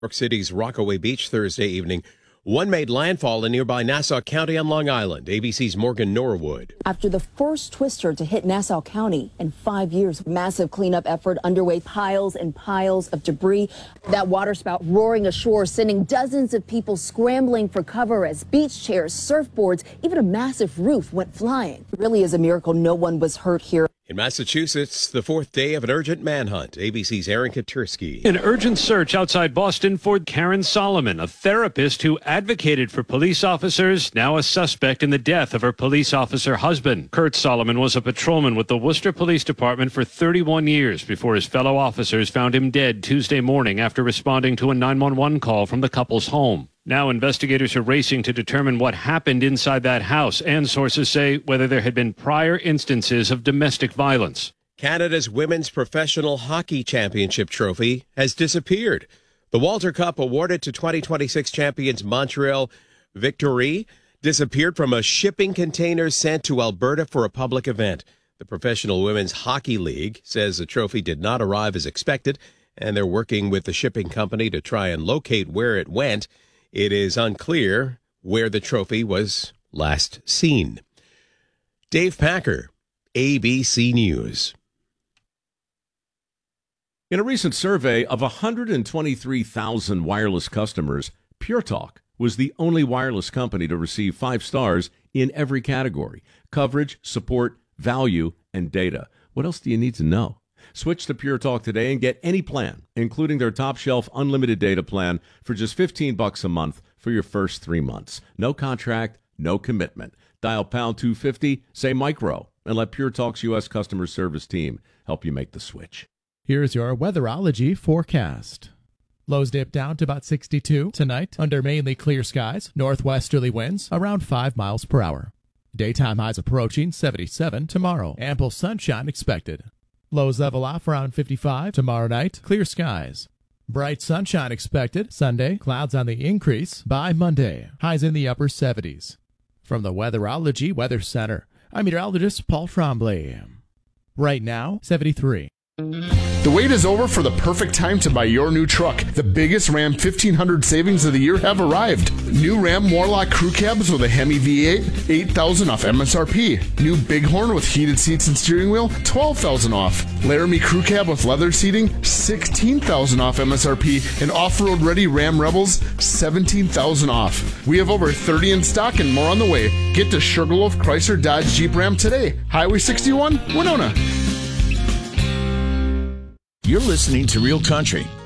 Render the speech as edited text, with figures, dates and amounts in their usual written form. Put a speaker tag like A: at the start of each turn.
A: York City's Rockaway Beach Thursday evening. One made landfall in nearby Nassau County on Long Island. ABC's Morgan Norwood.
B: After the first twister to hit Nassau County in 5 years, massive cleanup effort underway, piles and piles of debris. That waterspout roaring ashore, sending dozens of people scrambling for cover as beach chairs, surfboards, even a massive roof went flying. It really is a miracle no one was hurt here.
A: In Massachusetts, the fourth day of an urgent manhunt. ABC's Aaron Katursky.
C: An urgent search outside Boston for Karen Solomon, a therapist who advocated for police officers, now a suspect in the death of her police officer husband. Kurt Solomon was a patrolman with the Worcester Police Department for 31 years before his fellow officers found him dead Tuesday morning after responding to a 911 call from the couple's home. Now investigators are racing to determine what happened inside that house, and sources say whether there had been prior instances of domestic violence.
A: Canada's Women's Professional Hockey Championship trophy has disappeared. The Walter Cup, awarded to 2026 champions Montreal Victory, disappeared from a shipping container sent to Alberta for a public event. The Professional Women's Hockey League says the trophy did not arrive as expected, and they're working with the shipping company to try and locate where it went. It is unclear where the trophy was last seen. Dave Packer, ABC News.
D: In a recent survey of 123,000 wireless customers, Pure Talk was the only wireless company to receive 5 stars in every category: coverage, support, value, and data. What else do you need to know? Switch to Pure Talk today and get any plan, including their top shelf unlimited data plan, for just $15 a month for your first 3 months. No contract, no commitment. Dial pound 250, say micro, and let Pure Talk's U.S. customer service team help you make the switch.
E: Here's your weatherology forecast. Lows dip down to about 62 tonight under mainly clear skies. Northwesterly winds around 5 miles per hour. Daytime highs approaching 77 tomorrow. Ample sunshine expected. Lows level off around 55 tomorrow night. Clear skies. Bright sunshine expected Sunday. Clouds on the increase by Monday. Highs in the upper 70s. From the Weatherology Weather Center, I'm meteorologist Paul Tremblay. Right now, 73.
F: The wait is over for the perfect time to buy your new truck. The biggest Ram 1500 savings of the year have arrived. New Ram Warlock crew cabs with a Hemi V8, $8,000 off MSRP. New Bighorn with heated seats and steering wheel, $12,000 off. Laramie crew cab with leather seating, $16,000 off MSRP. And off-road ready Ram Rebels, $17,000 off. We have over 30 in stock and more on the way. Get to Sugarloaf Chrysler Dodge Jeep Ram today. Highway 61, Winona.
G: You're listening to Real Country